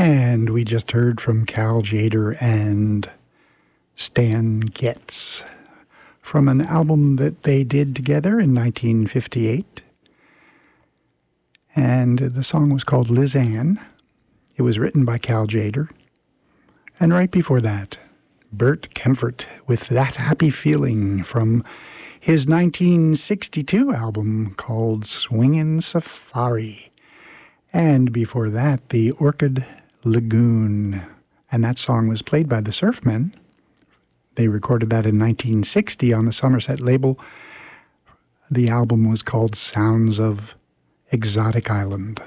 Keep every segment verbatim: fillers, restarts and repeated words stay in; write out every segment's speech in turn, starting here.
And we just heard from Cal Tjader and Stan Getz from an album that they did together in nineteen fifty-eight. And the song was called Liz Ann. It was written by Cal Tjader. And right before that, Bert Kaempfert with That Happy Feeling from his nineteen sixty-two album called Swingin' Safari. And before that, the Orchid Lagoon. And that song was played by the Surfmen. They recorded that in nineteen sixty on the Somerset label. The album was called Sounds of Exotic Island.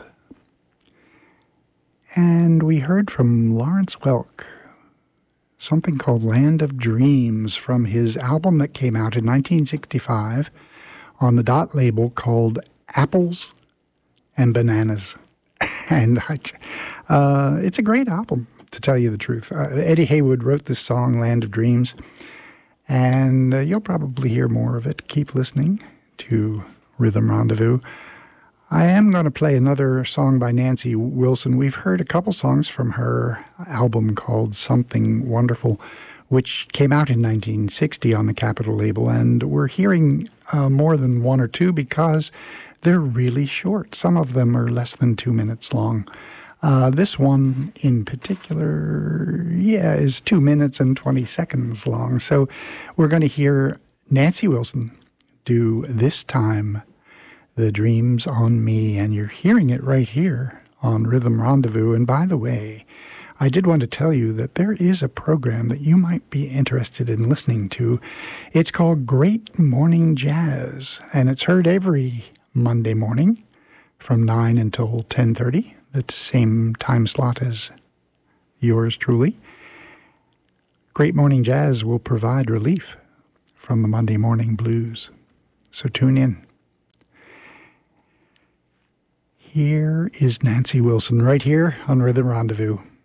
And we heard from Lawrence Welk something called Land of Dreams from his album that came out in nineteen sixty-five on the Dot label called Apples and Bananas. And I, uh, it's a great album, to tell you the truth. Uh, Eddie Haywood wrote this song, Land of Dreams, and uh, you'll probably hear more of it. Keep listening to Rhythm Rendezvous. I am going to play another song by Nancy Wilson. We've heard a couple songs from her album called Something Wonderful, which came out in nineteen sixty on the Capitol label, and we're hearing uh, more than one or two because they're really short. Some of them are less than two minutes long. Uh, this one in particular, yeah, is two minutes and twenty seconds long. So we're going to hear Nancy Wilson do This Time, The Dreams on Me, and you're hearing it right here on Rhythm Rendezvous. And by the way, I did want to tell you that there is a program that you might be interested in listening to. It's called Great Morning Jazz, and it's heard every Monday morning from nine until ten thirty, the same time slot as yours truly. Great Morning Jazz will provide relief from the Monday morning blues. So tune in. Here is Nancy Wilson right here on Rhythm Rendezvous.